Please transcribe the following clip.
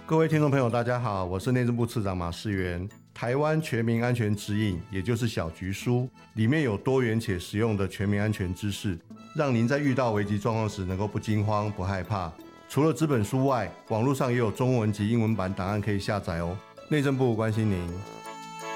各位听众朋友，大家好，我是内政部次长马世元。台湾全民安全指引，也就是小局书，里面有多元且实用的全民安全知识，让您在遇到危急状况时能够不惊慌、不害怕。除了纸本书外，网络上也有中文及英文版档案可以下载哦。内政部关心您。